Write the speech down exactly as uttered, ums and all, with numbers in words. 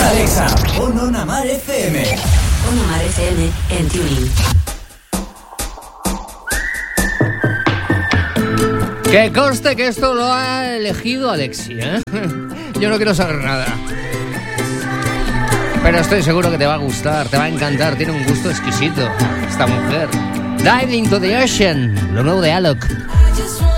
Alexa, pon Ona Mar F M. Ona Mar F M en TuneIn. Que conste que esto lo ha elegido Alexi, ¿eh? Yo no quiero saber nada. Pero estoy seguro que te va a gustar, te va a encantar. Tiene un gusto exquisito esta mujer. Dive into the Ocean, lo nuevo de Alok.